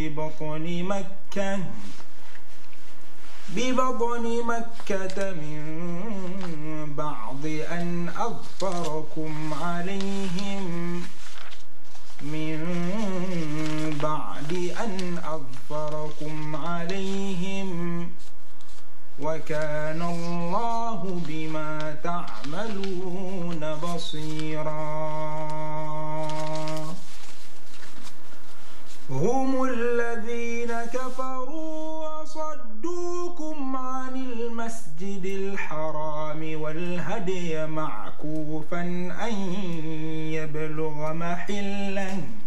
ببطن مكة من بعد أن أظفركم عليهم وكان الله بما تعملون بصيرا هم الذين كفروا وصدوكم عن المسجد الحرام والهدي معكوفا أن يبلغ محله